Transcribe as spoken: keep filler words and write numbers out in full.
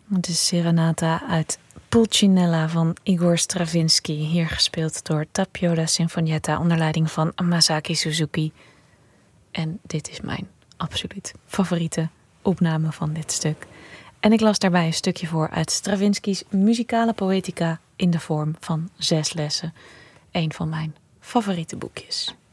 Het is Serenata uit Pulcinella van Igor Stravinsky, hier gespeeld door Tapio da Sinfonietta onder leiding van Masaki Suzuki. En dit is mijn absoluut favoriete opname van dit stuk. En ik las daarbij een stukje voor uit Stravinsky's muzikale poëtica in de vorm van zes lessen. Een van mijn favoriete boekjes.